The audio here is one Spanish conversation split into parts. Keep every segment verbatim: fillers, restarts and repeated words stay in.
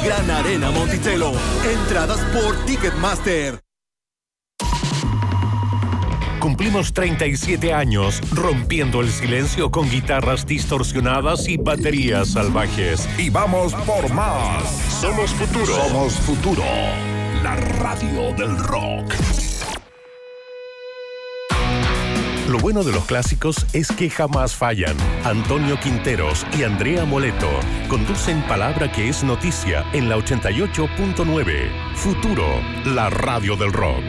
Gran Arena Monticello. Entradas por Ticketmaster. Cumplimos treinta y siete años rompiendo el silencio con guitarras distorsionadas y baterías salvajes. Y vamos por más. Somos Futuro. Somos Futuro. La radio del rock. Lo bueno de los clásicos es que jamás fallan. Antonio Quinteros y Andrea Moleto conducen Palabra que es noticia en la ochenta y ocho punto nueve. Futuro, la radio del rock.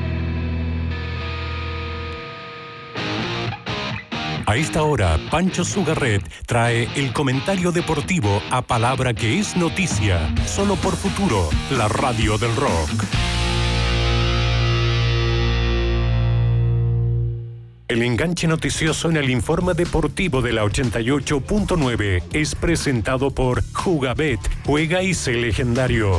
A esta hora, Pancho Sugarret trae el comentario deportivo a Palabra que es noticia, solo por Futuro, la radio del rock. El enganche noticioso en el informe deportivo de la ochenta y ocho punto nueve es presentado por Jugabet, juega y sé legendario.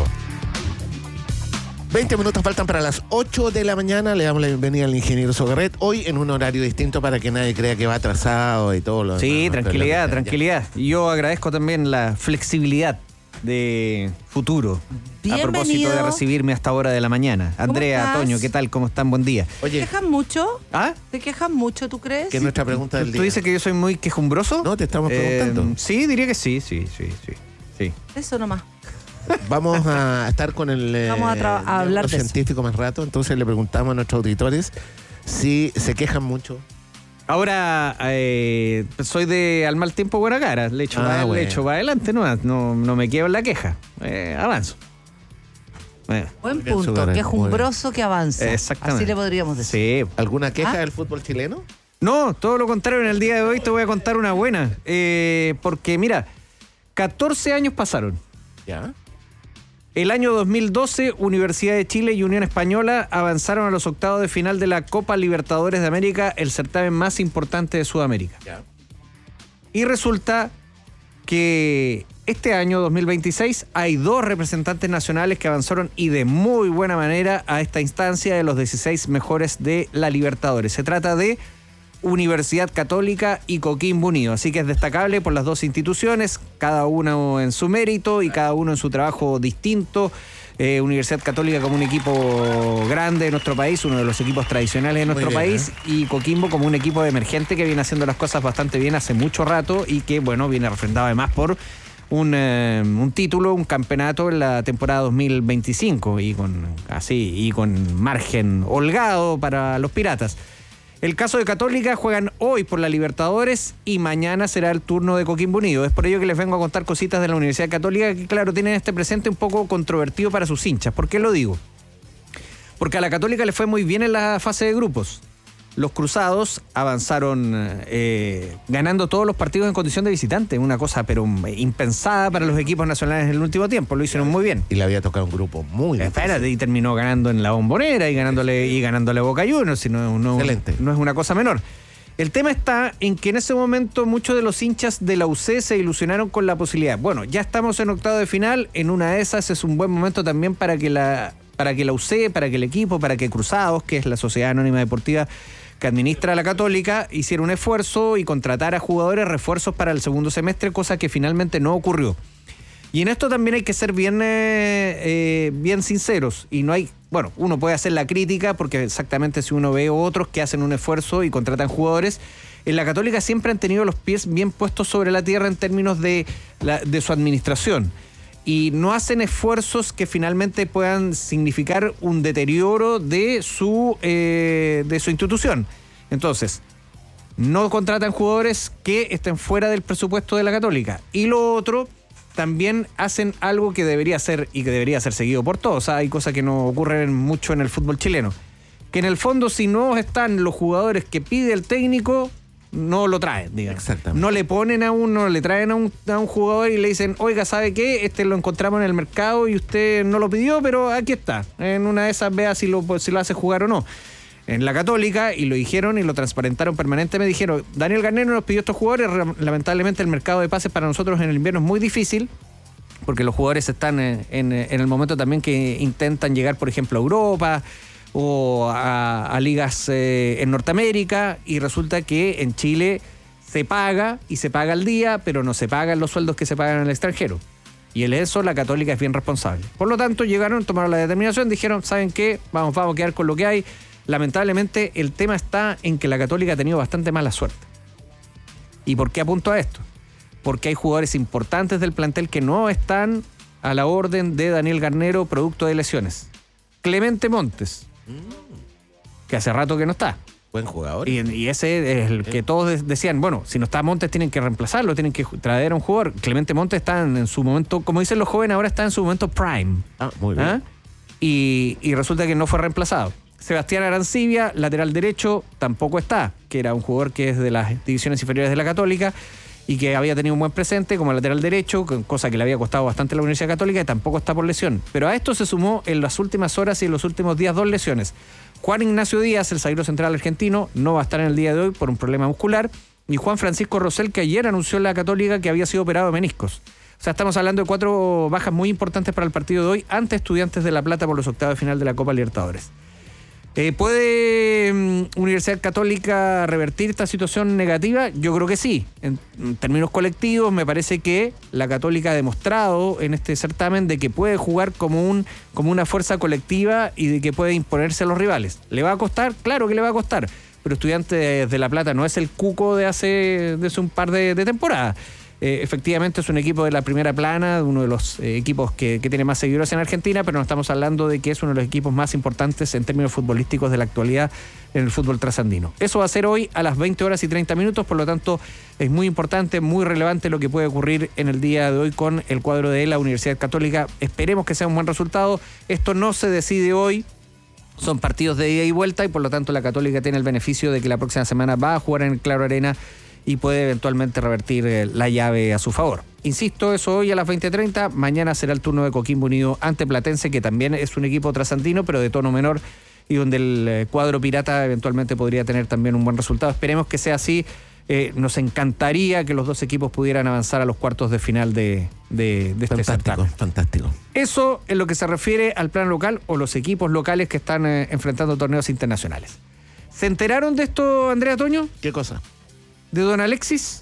veinte minutos faltan para las ocho de la mañana. Le damos la bienvenida al ingeniero Sogarret. Hoy en un horario distinto para que nadie crea que va atrasado y todo lo Sí, demás. tranquilidad, Ya. tranquilidad. Y yo agradezco también la flexibilidad de Futuro. Bienvenido. A propósito de recibirme a esta hora de la mañana. Andrea, estás? Toño, ¿qué tal? ¿Cómo están? Buen día. ¿Te Oye, quejan mucho? ¿Ah? ¿Te quejan mucho, tú crees? que es nuestra pregunta del ¿Tú día. dices que yo soy muy quejumbroso? No, te estamos Eh, preguntando. sí, diría que sí, sí, sí, sí. sí. Eso nomás. Vamos a estar con el eh, Vamos a tra- a hablar de eso. científico más rato. Entonces le preguntamos a nuestros auditores si se quejan mucho. Ahora, eh, soy de al mal tiempo buena cara. Le echo, Ah, para, bueno. le echo para adelante, no, no, no me quedo en la queja. Eh, avanzo. Eh, Buen Muy bien, punto. Sugarret, Quejumbroso que avanza. Exactamente. Así le podríamos decir. sí. ¿Alguna queja ¿Ah? del fútbol chileno? No, todo lo contrario. En el día de hoy te voy a contar una buena. Eh, porque, mira, catorce años pasaron. Ya. El año dos mil doce, Universidad de Chile y Unión Española avanzaron a los octavos de final de la Copa Libertadores de América, el certamen más importante de Sudamérica. Ya. Y resulta que este año, dos mil veintiséis, hay dos representantes nacionales que avanzaron y de muy buena manera a esta instancia de los dieciséis mejores de la Libertadores. Se trata de Universidad Católica y Coquimbo Unido. Así que es destacable por las dos instituciones, cada uno en su mérito y cada uno en su trabajo distinto. Eh, Universidad Católica como un equipo grande de nuestro país, uno de los equipos tradicionales de nuestro bien, país, ¿eh? y Coquimbo como un equipo emergente que viene haciendo las cosas bastante bien hace mucho rato y que, bueno, viene refrendado además por un, eh, un título, un campeonato en la temporada dos mil veinticinco y con, así, y con margen holgado para los Piratas. El caso de Católica, juegan hoy por la Libertadores y mañana será el turno de Coquimbo Unido. Es por ello que les vengo a contar cositas de la Universidad Católica que, claro, tienen este presente un poco controvertido para sus hinchas. ¿Por qué lo digo? Porque a la Católica le fue muy bien en la fase de grupos. Los Cruzados avanzaron eh, ganando todos los partidos en condición de visitante, una cosa pero impensada para los equipos nacionales en el último tiempo. Lo hicieron muy bien. Y le había tocado un grupo muy difícil. Espérate, y terminó ganando en la Bombonera y ganándole y ganándole a Boca Juniors, si no, no, Excelente. no es una cosa menor. El tema está en que en ese momento muchos de los hinchas de la U C se ilusionaron con la posibilidad. Bueno, ya estamos en octavo de final, en una de esas es un buen momento también para que la, para que la U C, para que el equipo, para que Cruzados, que es la Sociedad Anónima Deportiva que administra la Católica, hiciera un esfuerzo y contratara jugadores refuerzos para el segundo semestre, cosa que finalmente no ocurrió. Y en esto también hay que ser bien, eh, eh, bien sinceros. Y no hay, bueno, uno puede hacer la crítica porque exactamente si uno ve otros que hacen un esfuerzo y contratan jugadores, en la Católica siempre han tenido los pies bien puestos sobre la tierra en términos de, la, de su administración. Y no hacen esfuerzos que finalmente puedan significar un deterioro de su, eh, de su institución. Entonces, no contratan jugadores que estén fuera del presupuesto de la Católica. Y lo otro, también hacen algo que debería ser y que debería ser seguido por todos. O sea, hay cosas que no ocurren mucho en el fútbol chileno. Que en el fondo, si no están los jugadores que pide el técnico, no lo traen, digamos. Exactamente. No le ponen a uno, le traen a un, a un jugador y le dicen, oiga, ¿sabe qué? Este lo encontramos en el mercado y usted no lo pidió, pero aquí está. En una de esas vea si lo, si lo hace jugar o no. En la Católica, y lo dijeron y lo transparentaron permanentemente, dijeron, Daniel Garnero nos pidió estos jugadores, lamentablemente el mercado de pases para nosotros en el invierno es muy difícil, porque los jugadores están en, en, en el momento también que intentan llegar, por ejemplo, a Europa o a, a ligas eh, en Norteamérica, y resulta que en Chile se paga y se paga al día, pero no se pagan los sueldos que se pagan en el extranjero. Y en eso la Católica es bien responsable. Por lo tanto, llegaron, tomaron la determinación, dijeron, ¿saben qué? Vamos, vamos a quedar con lo que hay. Lamentablemente, el tema está en que la Católica ha tenido bastante mala suerte. ¿Y por qué apunto a esto? Porque hay jugadores importantes del plantel que no están a la orden de Daniel Garnero, producto de lesiones. Clemente Montes, que hace rato que no está. Buen jugador. Y, y ese es el que todos decían, bueno, si no está Montes tienen que reemplazarlo, tienen que traer a un jugador. Clemente Montes está en, en su momento, como dicen los jóvenes, ahora está en su momento prime. Ah, muy bien. ¿Ah? Y, y resulta que no fue reemplazado. Sebastián Arancibia, lateral derecho, tampoco está, que era un jugador que es de las divisiones inferiores de la Católica y que había tenido un buen presente como lateral derecho, cosa que le había costado bastante a la Universidad Católica, y tampoco está por lesión. Pero a esto se sumó en las últimas horas y en los últimos días dos lesiones. Juan Ignacio Díaz, el zaguero central argentino, no va a estar en el día de hoy por un problema muscular. Y Juan Francisco Rosell, que ayer anunció en la Católica que había sido operado de meniscos. O sea, estamos hablando de cuatro bajas muy importantes para el partido de hoy ante Estudiantes de La Plata por los octavos de final de la Copa Libertadores. Eh, ¿Puede um, Universidad Católica revertir esta situación negativa? Yo creo que sí. En, en términos colectivos, me parece que la Católica ha demostrado en este certamen de que puede jugar como, un, como una fuerza colectiva y de que puede imponerse a los rivales. ¿Le va a costar? Claro que le va a costar. Pero Estudiantes de La Plata no es el Cuco de hace, de hace un par de, de temporadas. Eh, efectivamente es un equipo de la primera plana, uno de los eh, equipos que, que tiene más seguidores en Argentina, pero no estamos hablando de que es uno de los equipos más importantes en términos futbolísticos de la actualidad en el fútbol trasandino. Eso va a ser hoy a las veinte horas y treinta minutos, por lo tanto es muy importante, muy relevante lo que puede ocurrir en el día de hoy con el cuadro de la Universidad Católica. Esperemos que sea un buen resultado. Esto no se decide hoy. Son partidos de ida y vuelta y por lo tanto la Católica tiene el beneficio de que la próxima semana va a jugar en el Claro Arena y puede eventualmente revertir eh, la llave a su favor. Insisto, eso hoy a las veinte treinta, mañana será el turno de Coquimbo Unido ante Platense, que también es un equipo trasandino, pero de tono menor, y donde el eh, cuadro pirata eventualmente podría tener también un buen resultado. Esperemos que sea así. Eh, nos encantaría que los dos equipos pudieran avanzar a los cuartos de final de, de, de este certamen. Fantástico. Eso en lo que se refiere al plano local o los equipos locales que están eh, enfrentando torneos internacionales. ¿Se enteraron de esto, Andrea Toño? ¿Qué cosa? ¿De don Alexis?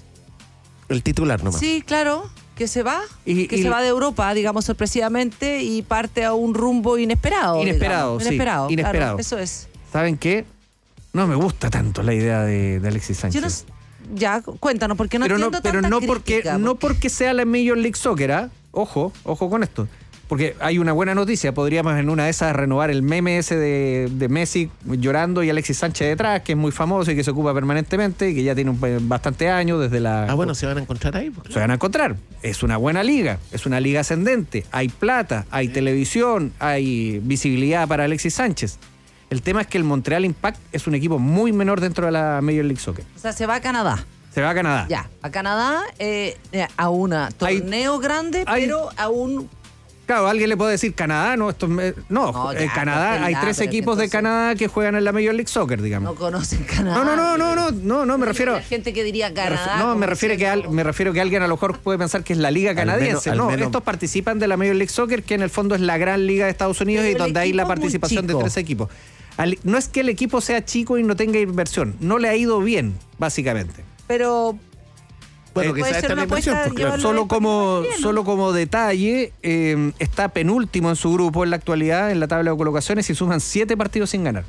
El titular nomás. Sí, claro, que se va, Y- que y- se va de Europa, digamos, sorpresivamente, y parte a un rumbo inesperado. Inesperado, digamos. sí, Inesperado, inesperado. claro, eso es. ¿Saben qué? No me gusta tanto la idea de, de Alexis Sánchez. Yo no s- ya, cuéntanos, porque no pero no, entiendo pero tanta no porque crítica, no porque sea la Major League Soccer, ¿ah? Ojo, ojo con esto. Porque hay una buena noticia, podríamos en una de esas renovar el meme ese de, de Messi llorando y Alexis Sánchez detrás, que es muy famoso y que se ocupa permanentemente y que ya tiene un, bastante años desde la... Ah, bueno, se van a encontrar ahí. Se van a encontrar. Es una buena liga, es una liga ascendente, hay plata, hay televisión, hay visibilidad para Alexis Sánchez. El tema es que el Montreal Impact es un equipo muy menor dentro de la Major League Soccer. O sea, se va a Canadá. Se va a Canadá. Ya, a Canadá, eh, eh, a un Hay- torneo grande, hay- pero a un... Claro, alguien le puede decir Canadá, no, esto es- no, No, eh, ya, Canadá, no, hay ya, tres pero es que equipos de entonces- Canadá que juegan en la Major League Soccer, digamos. No conocen Canadá. No, no, no, no, no, no, no, me refiero. Hay gente que diría me Canadá. refi- No, me como refiero, que diciendo- al- me refiero que alguien a lo mejor puede pensar que es la liga canadiense. al no, menos- estos participan de la Major League Soccer, que en el fondo es la gran liga de Estados Unidos Pero y el donde hay la equipo es muy participación de chico. tres equipos. Al- no es que el equipo sea chico y no tenga inversión, no le ha ido bien, básicamente. Pero Bueno, Eh, quizás puede ser esta es la una inversión, apuesta, pues, llevarlo claro. Solo de como, bien, ¿no? solo como detalle, eh, está penúltimo en su grupo en la actualidad en la tabla de colocaciones y suman siete partidos sin ganar.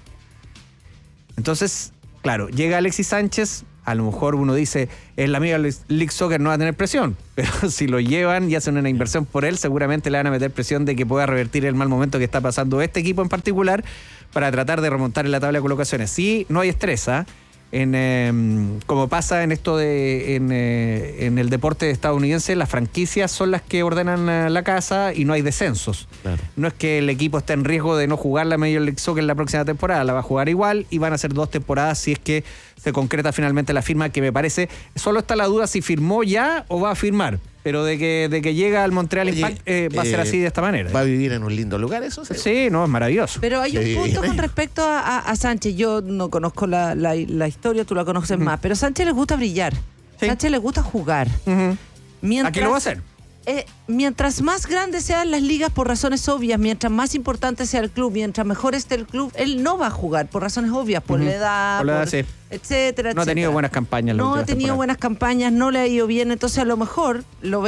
Entonces, claro, llega Alexis Sánchez, a lo mejor uno dice, en la Major League Soccer no va a tener presión, pero si lo llevan y hacen una inversión por él, seguramente le van a meter presión de que pueda revertir el mal momento que está pasando este equipo en particular para tratar de remontar en la tabla de colocaciones. Sí, no hay estrés, ¿ah? En, eh, como pasa en esto de en, eh, en el deporte estadounidense, las franquicias son las que ordenan eh, la casa y no hay descensos. Claro. No es que el equipo esté en riesgo de no jugar la Major League Soccer en la próxima temporada, la va a jugar igual y van a ser dos temporadas si es que se concreta finalmente la firma, que me parece, solo está la duda si firmó ya o va a firmar, pero de que, de que llega al Montreal Oye, Impact eh, va a ser eh, así de esta manera. Va a vivir en un lindo lugar, eso sí. Sí, no, es maravilloso. Pero hay Sí, un punto bien. con respecto a, a- a Sánchez. Yo no conozco la, la- la historia, tú la conoces más, pero Sánchez le gusta brillar. Sí. Sánchez le gusta jugar. Ujú. Mientras, Aquí lo va a hacer. eh, mientras más grandes sean las ligas por razones obvias, mientras más importante sea el club, mientras mejor esté el club, él no va a jugar por razones obvias, por Ujú. la edad, Por la edad, por- sí. etcétera, No ha tenido etcétera. buenas campañas. las No ha últimas tenido temporadas. buenas campañas, no le ha ido bien, entonces a lo mejor lo ve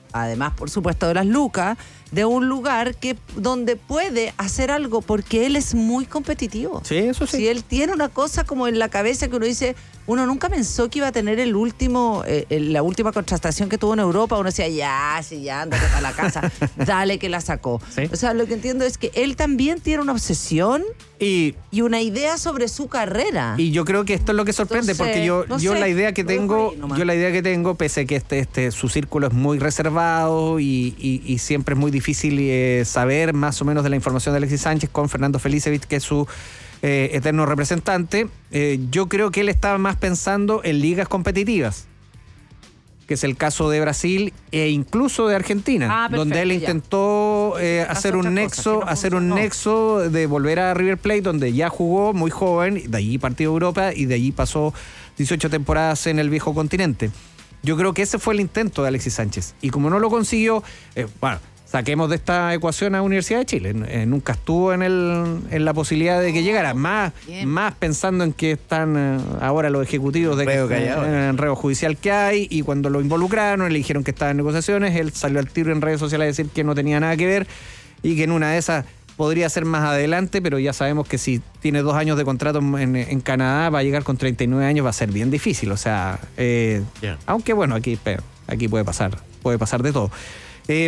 además, por supuesto, de las lucas, de un lugar que donde puede hacer algo, porque él es muy competitivo. Sí, eso sí. Si él tiene una cosa como en la cabeza que uno dice, uno nunca pensó que iba a tener el último, eh, la última contratación que tuvo en Europa, uno decía, ya, sí, ya, ándate para la casa, dale que la sacó. ¿Sí? O sea, lo que entiendo es que él también tiene una obsesión Y, y una idea sobre su carrera. y yo creo que esto es lo que sorprende, Entonces, porque yo, no yo sé, la idea que lo dejo tengo, ahí nomás. yo la idea que tengo, pese a que este, este, su círculo es muy reservado y, y, y siempre es muy difícil eh, saber más o menos de la información de Alexis Sánchez con Fernando Felicevich, que es su eh, eterno representante, eh, yo creo que él estaba más pensando en ligas competitivas, que es el caso de Brasil e incluso de Argentina, Ah, perfecto, donde él ya. intentó eh, Caso hacer otra un cosa, nexo, que no hacer un funcionó. nexo de volver a River Plate, donde ya jugó muy joven, de allí partió a Europa y de allí pasó dieciocho temporadas en el viejo continente. Yo creo que ese fue el intento de Alexis Sánchez. Y como no lo consiguió, eh, bueno, saquemos de esta ecuación a Universidad de Chile. Eh, nunca estuvo en, el, en la posibilidad de que llegara. Más, Bien. más pensando en que están eh, ahora los ejecutivos de Enredo que, que hay eh, ahora. enredo judicial que hay, y cuando lo involucraron, le dijeron que estaba en negociaciones, él salió al tiro en redes sociales a decir que no tenía nada que ver y que en una de esas podría ser más adelante, pero ya sabemos que si tiene dos años de contrato en, en Canadá, va a llegar con treinta y nueve años, va a ser bien difícil. O sea, eh, Yeah. aunque bueno, aquí, pero, aquí puede pasar, puede pasar de todo. Eh,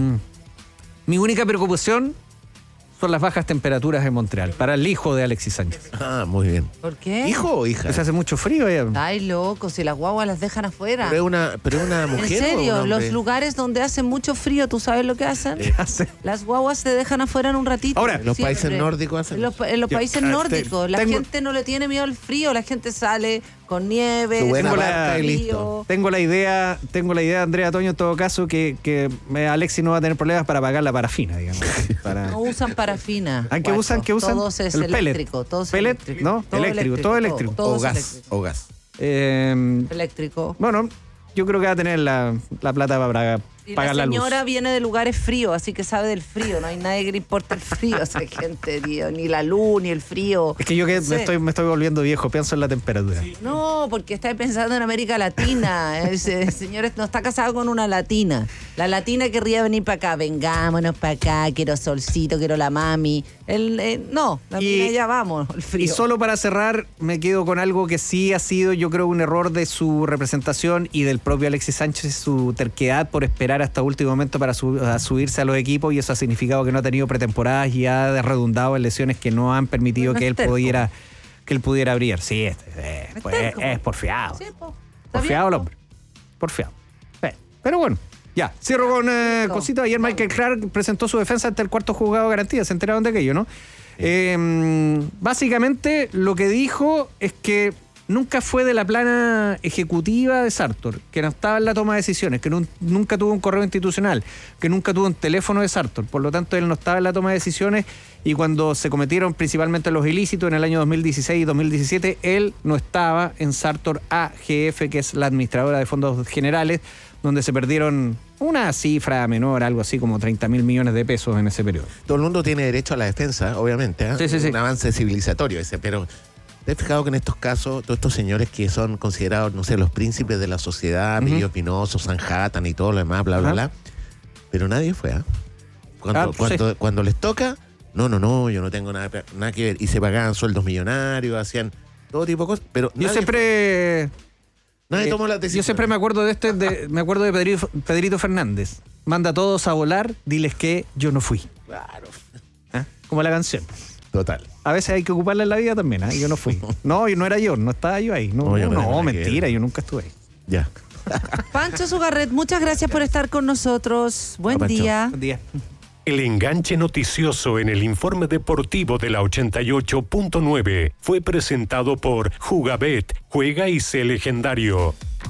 mi única preocupación son las bajas temperaturas en Montreal, para el hijo de Alexis Sánchez. Ah, muy bien. ¿Por qué? ¿Hijo o hija? Se hace mucho frío allá. Ay, loco, si las guaguas las dejan afuera. ¿Pero es una, pero es una mujer En o serio, un hombre? los lugares donde hace mucho frío, ¿tú sabes lo que hacen? Hace- Las guaguas se dejan afuera en un ratito. Ahora, En los siempre. países nórdicos hacen En los, pa- en los Yo, países ah, nórdicos. La tengo- gente no le tiene miedo al frío. La gente sale con nieve. Su buena Tengo la- barca y frío. listo. Tengo la idea, tengo la idea, Andrea Toño, en todo caso, que, que eh, Alexis no va a tener problemas para pagar la parafina, digamos. Para... No usan parafina. ¿Ah, qué guacho. usan? ¿Qué usan? Todos es El pellet. eléctrico. Todos Pellet, eléctrico. ¿no? Eléctrico, todo eléctrico. Todo, o es gas, eléctrico. o gas. Eh, Eléctrico. bueno, yo creo que va a tener la, la plata para Y pagar la la, luz. señora viene de lugares fríos, así que sabe del frío. No hay nadie que le importe el frío a esa gente, tío. Ni la luz, ni el frío. Es que yo que No me sé. estoy, me estoy volviendo viejo, pienso en la temperatura. No, porque está pensando en América Latina. Ese señor no está casado con una latina. La latina querría venir para acá. Vengámonos para acá, quiero solcito, quiero la mami. Él, eh, no, la Y- mina ya vamos, el Y frío. solo para cerrar, me quedo con algo que sí ha sido, yo creo, un error de su representación y del propio Alexis Sánchez, su terquedad por esperar hasta último momento para su- a subirse a los equipos, y eso ha significado que no ha tenido pretemporadas y ha redundado en lesiones que no han permitido Bueno, que es él terco. pudiera que él pudiera brillar. Sí, es, es, Es pues, terco, es po. porfiado. Sí, po. Está Porfiado el bien, po. hombre. Porfiado. Eh, Pero bueno. Ya, cierro con eh, Listo. cositas. Ayer Michael Clark presentó su defensa ante el cuarto juzgado de garantía. ¿Se enteraron de aquello, no? Eh, básicamente lo que dijo es que nunca fue de la plana ejecutiva de Sartor, que no estaba en la toma de decisiones, que nun- nunca tuvo un correo institucional, que nunca tuvo un teléfono de Sartor. Por lo tanto, él no estaba en la toma de decisiones, y cuando se cometieron principalmente los ilícitos en el año dos mil dieciséis y dos mil diecisiete, él no estaba en Sartor A G F, que es la administradora de fondos generales, donde se perdieron una cifra menor, algo así como treinta mil millones de pesos en ese periodo. Todo el mundo tiene derecho a la defensa, obviamente. ¿eh? Sí, sí, sí. Un avance civilizatorio ese, pero ¿te has fijado que en estos casos, todos estos señores que son considerados, no sé, los príncipes de la sociedad, Ujú. Apellido Pinoso, Sanhattan y todo lo demás, bla, bla, Ajá. bla, pero nadie fue, ¿ah? Cuando, Ah, sí. cuando, cuando les toca, no, no, no, yo no tengo nada, nada que ver. Y se pagaban sueldos millonarios, hacían todo tipo de cosas, pero Yo nadie, siempre... nadie Eh, tomó la Yo decisión. siempre me acuerdo de este, de- me acuerdo de Pedrito, Pedrito Fernández. Manda a todos a volar, diles que yo no fui. Claro, ¿Ah? Como la canción. total. A veces hay que ocuparla en la vida también, ¿ah? Yo no fui. No, yo no era yo, no estaba yo ahí. No, No, yo no no, tengo nada que mentira, ver. yo nunca estuve ahí. Ya. Pancho Sugarret, muchas gracias por estar con nosotros. Buen Pancho. día. Buen día. El enganche noticioso en el informe deportivo de la ochenta y ocho punto nueve fue presentado por Jugabet, juega y sé legendario.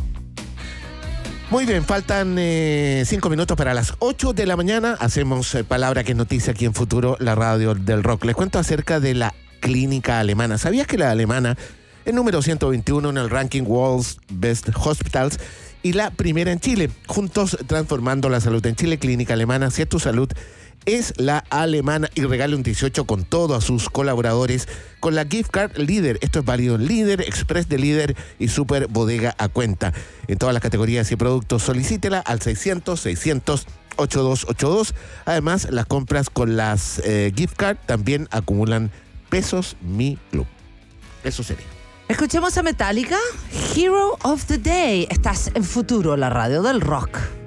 Muy bien, faltan eh, cinco minutos para las ocho de la mañana. Hacemos eh, Palabra que es noticia aquí en Futuro, la radio del rock. Les cuento acerca de la clínica alemana. ¿Sabías que la alemana es número ciento veintiuno en el ranking World's Best Hospitals y la primera en Chile? Juntos transformando la salud en Chile, Clínica Alemana. Si es tu salud, es la alemana y regale un dieciocho con todo a sus colaboradores con la gift card Líder. Esto es válido en Líder, Express de Líder y Super Bodega a cuenta. En todas las categorías y productos solicítela al seiscientos, seiscientos, ochenta y dos ochenta y dos. Además, las compras con las eh, gift card también acumulan pesos Mi Club. Eso sería. Escuchemos a Metallica, Hero of the Day. Estás en Futuro, la radio del rock.